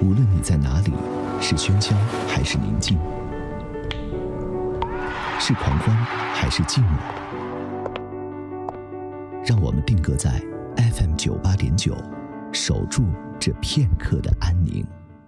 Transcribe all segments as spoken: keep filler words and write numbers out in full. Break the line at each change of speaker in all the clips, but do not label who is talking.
无论你在哪里，是喧嚣还是宁静，是狂欢还是寂寞，让我们定格在 F M 九八点九，守住这片刻的安宁。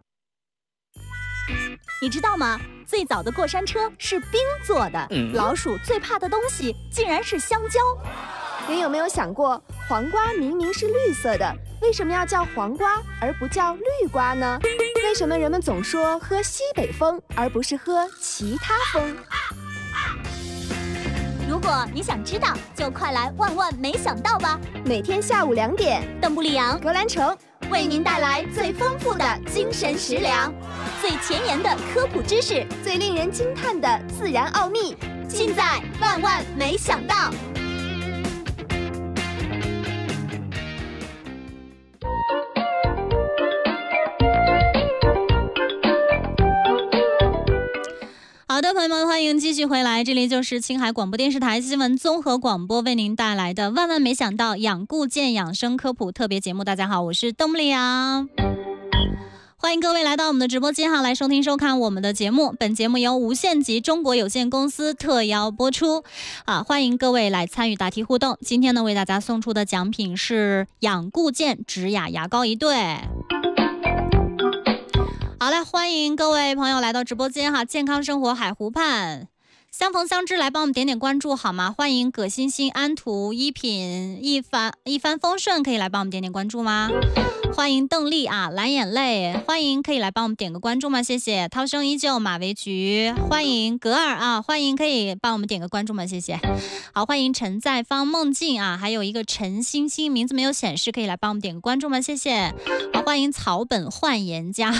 你知道吗？最早的过山车是冰做的，嗯、老鼠最怕的东西竟然是香蕉。
你有没有想过，黄瓜明明是绿色的，为什么要叫黄瓜而不叫绿瓜呢？为什么人们总说喝西北风而不是喝其他风？
如果你想知道，就快来万万没想到吧！
每天下午两点，
邓布利扬、
格兰城
为您带来最丰富的精神食粮，最前沿的科普知识，
最令人惊叹的自然奥秘，
尽在万万没想到。好的，朋友们，欢迎继续回来，这里就是青海广播电视台新闻综合广播为您带来的万万没想到养固健养生科普特别节目。大家好，我是邓布利扬，欢迎各位来到我们的直播间哈，来收听收看我们的节目。本节目由无限极中国有限公司特邀播出啊，欢迎各位来参与答题互动。今天呢，为大家送出的奖品是养固健植雅牙膏一对。好嘞，欢迎各位朋友来到直播间哈，健康生活海湖畔，相逢相知，来帮我们点点关注好吗？欢迎葛欣欣、安图、一品、一帆、一帆风顺，可以来帮我们点点关注吗？欢迎邓丽啊，蓝眼泪，欢迎可以来帮我们点个关注吗？谢谢。涛声依旧，马为菊，欢迎格尔啊，欢迎可以帮我们点个关注吗？谢谢。好，欢迎陈在芳、梦境啊，还有一个陈欣欣，名字没有显示，可以来帮我们点个关注吗？谢谢。好，欢迎草本焕颜家。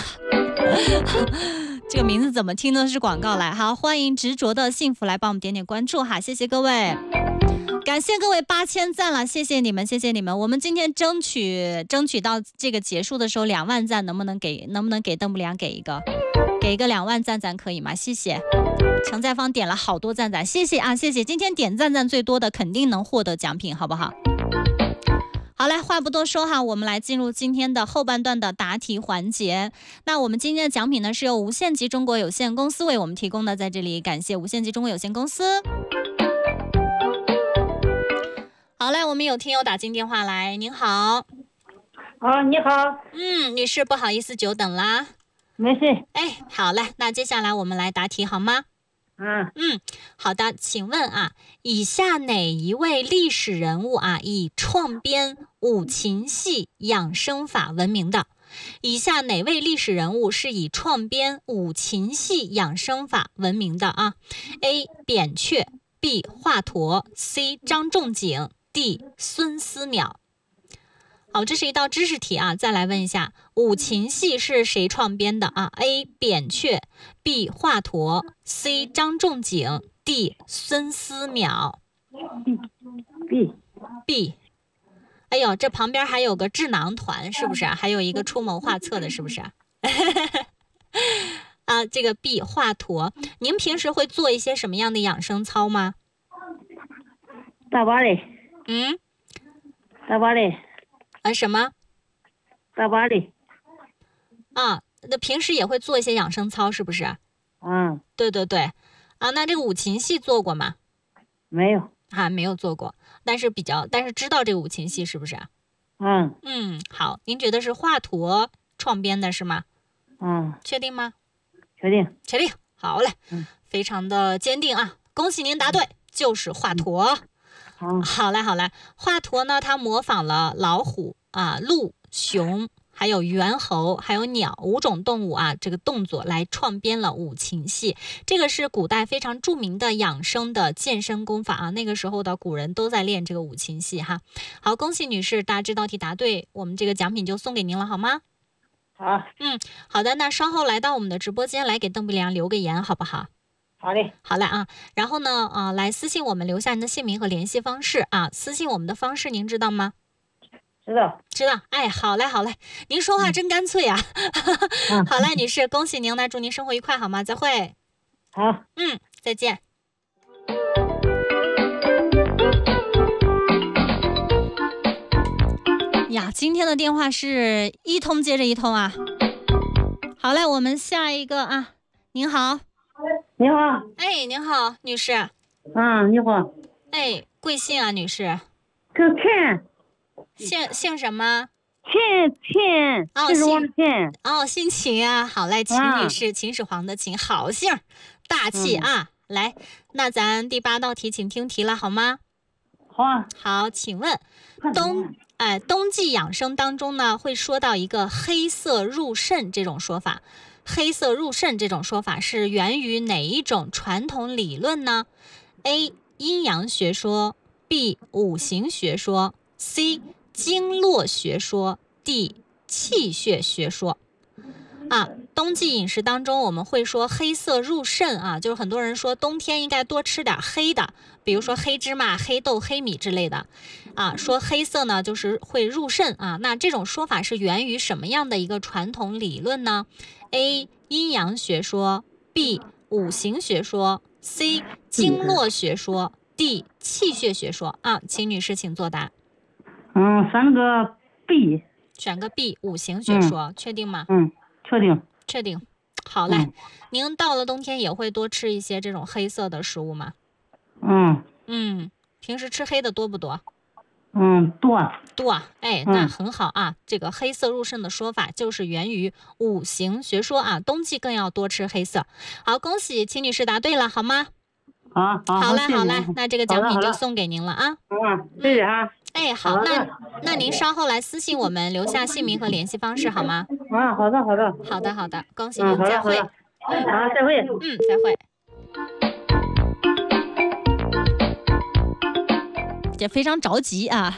这个名字怎么听都是广告来。好，欢迎执着的幸福来帮我们点点关注哈，谢谢各位，感谢各位八千赞了，谢谢你们，谢谢你们。我们今天争取争取到这个结束的时候两万赞，能不能给能不能给邓布良给一个给一个两万赞赞可以吗？谢谢。程在芳点了好多赞赞，谢谢啊，谢谢。今天点赞赞最多的肯定能获得奖品，好不好？好嘞，话不多说哈，我们来进入今天的后半段的答题环节。那我们今天的奖品呢，是由无限极中国有限公司为我们提供的，在这里感谢无限极中国有限公司。好嘞，我们有听友打进电话来，您好。
哦，你好。
嗯，女士，不好意思久等啦。
没事。
哎，好嘞，那接下来我们来答题好吗？
嗯
嗯，好的，请问啊，以下哪一位历史人物啊以创编五禽戏养生法闻名的？以下哪位历史人物是以创编五禽戏养生法闻名的啊 ？A. 扁鹊 B. 华佗 C. 张仲景 D. 孙思邈。好，这是一道知识题啊，再来问一下，五禽戏是谁创编的啊 ？A. 扁鹊 B. 华佗 C. 张仲景 D. 孙思邈。
B
B。 哎呦，这旁边还有个智囊团是不是？还有一个出谋划策的是不是？啊，这个 B. 华佗。您平时会做一些什么样的养生操吗？
大把的。
嗯，
大把的。
啊，什么？
大把的。
啊，那平时也会做一些养生操是不是？
嗯，
对对对。啊，那这个五禽戏做过吗？
没有。
啊，没有做过，但是比较，但是知道这个五禽戏是不是？
嗯
嗯，好，您觉得是华佗创编的是吗？
嗯，
确定吗？
确定。
确定。好嘞，
嗯，
非常的坚定啊！恭喜您答对，就是华佗。
好，
好嘞，好嘞。华佗呢，他模仿了老虎啊、鹿、熊，还有猿猴，还有鸟五种动物啊，这个动作来创编了五禽戏。这个是古代非常著名的养生的健身功法啊，那个时候的古人都在练这个五禽戏哈。好，恭喜女士，答这道题答对，我们这个奖品就送给您了，好吗？
好。
嗯，好的，那稍后来到我们的直播间来给邓布良留个言，好不好？
好嘞。
好嘞啊，然后呢，啊、呃，来私信我们留下您的姓名和联系方式啊，私信我们的方式您知道吗？
知道。
知道。哎，好嘞，好嘞，您说话真干脆啊。
嗯、
好嘞，女士，恭喜您，那祝您生活愉快，好吗？再会。
好。
嗯，再见。呀，今天的电话是一通接着一通啊。 好嘞，我们下一个啊，您好。
你好。
哎，您好，女士。
嗯，你好。
哎，贵姓啊，女士？
这秦。
姓姓什么？
秦秦。
哦，
秦始皇的秦。
哦，姓秦啊。好嘞，秦女士，秦始皇的秦，好姓，大气啊。嗯、来，那咱第八道题，请听题了，好吗？
好啊。
好，请问冬哎冬季养生当中呢，会说到一个黑色入肾这种说法。黑色入肾这种说法是源于哪一种传统理论呢 ？A. 阴阳学说 B. 五行学说 C. 经络学说 D. 气血学说。啊，冬季饮食当中我们会说黑色入肾啊，就是很多人说冬天应该多吃点黑的，比如说黑芝麻、黑豆、黑米之类的啊，说黑色呢就是会入肾啊。那这种说法是源于什么样的一个传统理论呢？ A. 阴阳学说 B. 五行学说 C. 经络学说 D. 气血学说啊，秦女士请作答。
嗯，选个 B。
选个 B. 五行学说、嗯、确定吗？
嗯，确定。
确定。好嘞、嗯、您到了冬天也会多吃一些这种黑色的食物吗？
嗯
嗯，平时吃黑的多不多？
嗯，多
多。哎，那很好啊、嗯、这个黑色入肾的说法就是源于五行学说啊，冬季更要多吃黑色。好，恭喜秦女士答对了，好吗？
好好
好嘞好嘞，那这个奖品就送给您了啊。
嗯，谢谢啊。
哎，好，那那您稍后来私信我们，留下姓名和联系方式好吗？
啊，好的好的。
好的好的，恭喜您、嗯、再会。
好，再会。
嗯，再会。这非常着急啊。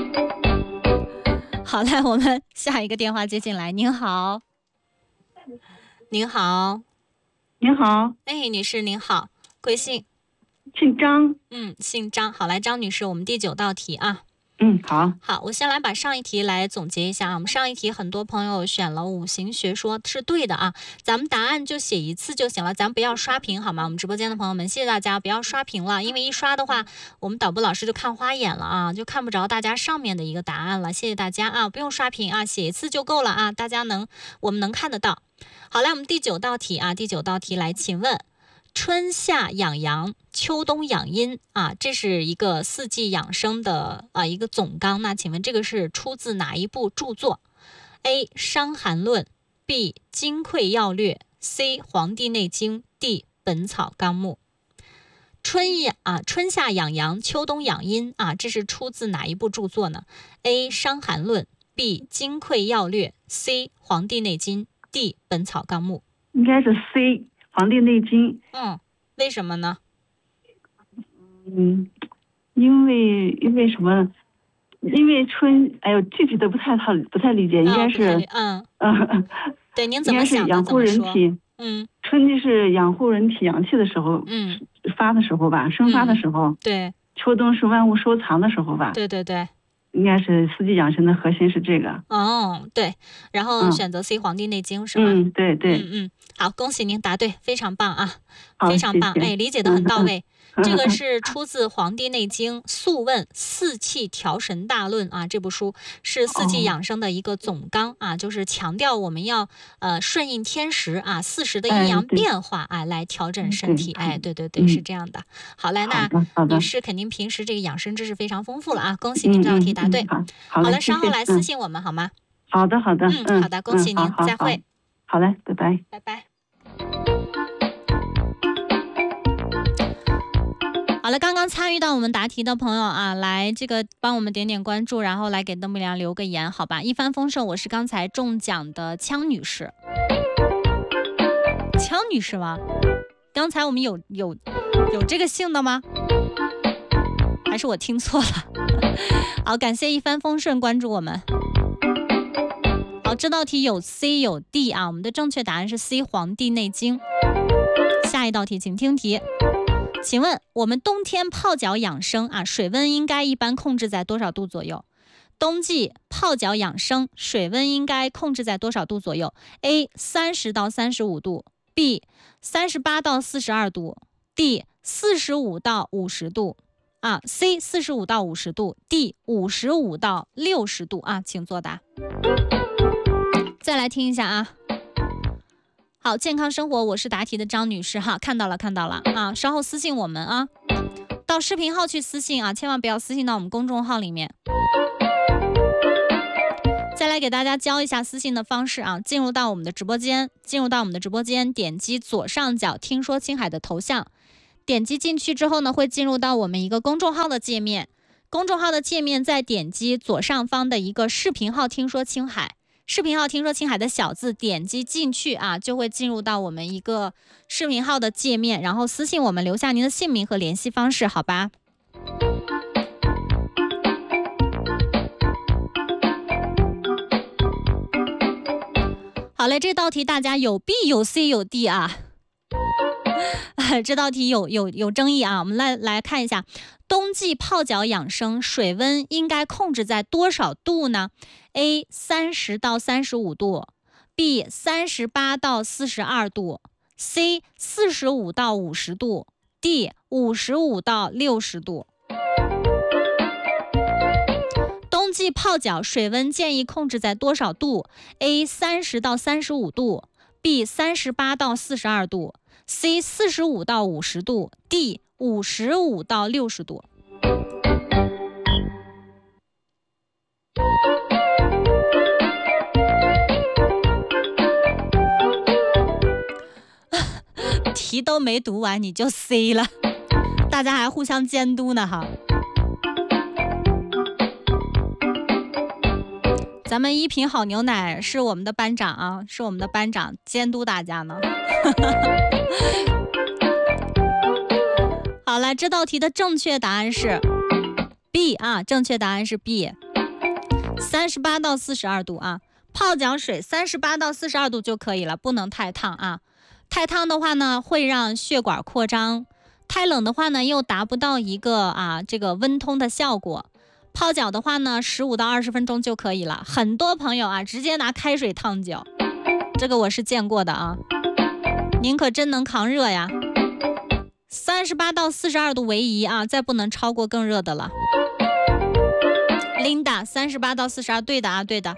好嘞，我们下一个电话接进来。您好。您好。
您好。
哎，女士您好，贵姓？
姓张。
嗯，姓张。好，来，张女士，我们第九道题啊。
嗯，好。
好，我先来把上一题来总结一下啊。我们上一题很多朋友选了五行学说是对的啊，咱们答案就写一次就行了，咱不要刷屏好吗？我们直播间的朋友们，谢谢大家，不要刷屏了，因为一刷的话，我们导播老师就看花眼了啊，就看不着大家上面的一个答案了。谢谢大家啊，不用刷屏啊，写一次就够了啊，大家能我们能看得到。好，来我们第九道题啊，第九道题来，请问春夏养阳，秋冬养阴啊，这是一个四季养生的啊一个总纲。那请问这个是出自哪一部著作 ？A. 伤寒论 B. 金匮要略 C. 黄帝内经 D. 本草纲目。春养啊，春夏养阳，秋冬养阴啊，这是出自哪一部著作呢 ？A. 伤寒论 B. 金匮要略 C. 黄帝内经 D. 本草纲目。
应该是 C。黄帝内经。
嗯，为什么呢？
嗯，因为因为什么？因为春，哎呦，具体的不太好，不太理解，应该是，
嗯
嗯，
对，您怎么想的？
应该是养护人体。
嗯，
春季是养护人体阳气的时候，
嗯，
发的时候吧，生发的时候。
嗯、对。
秋冬是万物收藏的时候吧？
对对对。
应该是四季养生的核心是这个。
哦，对，然后选择 C 黄帝内经、嗯、是吗？
嗯，对对。
嗯嗯，好，恭喜您答对，非常棒啊，
非
常棒，
谢谢
哎，理解得很到位。嗯、这个是出自《黄帝内经·素问·四气调神大论》啊，这部书是四季养生的一个总纲啊，哦、就是强调我们要呃顺应天时啊，四时的阴阳变化啊，来调整身体。哎，对对对，是这样的。好嘞，那女士肯定平时这个养生知识非常丰富了啊，恭喜您这道题答对。
嗯嗯、好,
好了，稍后来私信我们、嗯、好吗？
好的好的。
嗯，好的，恭喜您，
嗯、
再会。
好嘞，拜拜。
拜拜。好了，刚刚参与到我们答题的朋友啊，来这个帮我们点点关注，然后来给邓木良留个言，好吧？一帆风顺，我是刚才中奖的枪女士。枪女士吗？刚才我们有有有这个姓的吗？还是我听错了？好，感谢一帆风顺关注我们。好，这道题有 C 有 D 啊，我们的正确答案是 C 黄帝内经。下一道题请听题，请问我们冬天泡脚养生啊，水温应该一般控制在多少度左右？冬季泡脚养生，水温应该控制在多少度左右 ？A 三十到三十五度 ，B 三十八到四十二度 ，D 四十五到五十度啊 ，C 四十五到五十度 ，D 五十五到六十度啊，请作答。再来听一下啊。 好，健康生活，我是答题的张女士哈，看到了看到了啊，稍后私信我们啊，到视频号去私信啊，千万不要私信到我们公众号里面。再来给大家教一下私信的方式啊，进入到我们的直播间，进入到我们的直播间，点击左上角听说青海的头像，点击进去之后呢，会进入到我们一个公众号的界面，公众号的界面再点击左上方的一个视频号听说青海，视频号听说青海的小字点击进去啊，就会进入到我们一个视频号的界面，然后私信我们留下您的姓名和联系方式，好吧？好嘞，这道题大家有 B 有 C 有 D 啊，这道题有有有争议啊，我们来来看一下，冬季泡脚养生，水温应该控制在多少度呢 ？A 三十到三十五度 ，B 三十八到四十二度 ，C 四十五到五十度 ，D 五十五到六十度。冬季泡脚水温建议控制在多少度 ？A 三十到三十五度 ，B 三十八到四十二度 ，C 四十五到五十度 ，D 五十五到六十度。题都没读完你就 C 了，大家还互相监督呢哈。咱们一品好牛奶是我们的班长啊，是我们的班长监督大家呢。好了，这道题的正确答案是 B 啊，正确答案是 B， 三十八到四十二度啊，泡脚水三十八到四十二度就可以了，不能太烫啊。太烫的话呢，会让血管扩张；太冷的话呢，又达不到一个啊这个温通的效果。泡脚的话呢，十五到二十分钟就可以了。很多朋友啊，直接拿开水烫脚，这个我是见过的啊。您可真能扛热呀！三十八到四十二度为宜啊，再不能超过更热的了。Linda， 三十八到四十二，对的啊，对的。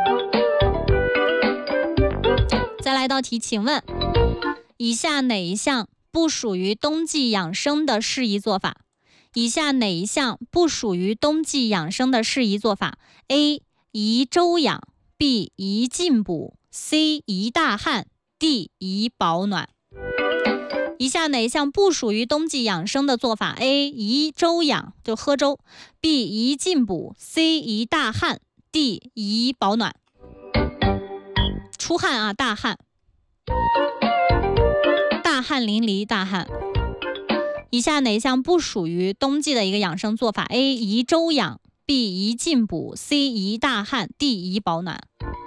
再来一道题，请问以下哪一项不属于冬季养生的适宜做法？以下哪一项不属于冬季养生的适宜做法 ？A. 宜周养 B. 宜进补 C. 宜大汗 D. 宜保暖。以下哪一项不属于冬季养生的做法 ？A. 宜周养，就喝粥 B. 宜进补 C. 宜大汗 D. 宜保暖。出汗啊，大汗，大汗淋漓，大汗。以下哪一项不属于冬季的一个养生做法 ？A. 宜周养 B. 宜进补 C. 宜大汗 D. 宜保暖。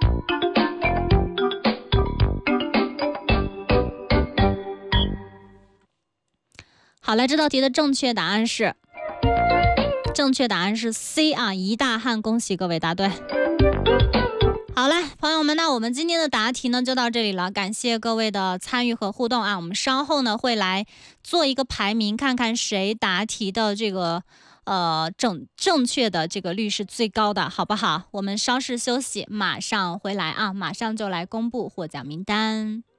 好了，这道题的正确答案是正确答案是 C 啊，宜大汗，恭喜各位答对。好嘞，朋友们，那我们今天的答题呢就到这里了，感谢各位的参与和互动啊！我们稍后呢会来做一个排名，看看谁答题的这个呃正正确的这个率是最高的，好不好？我们稍事休息，马上回来啊，马上就来公布获奖名单。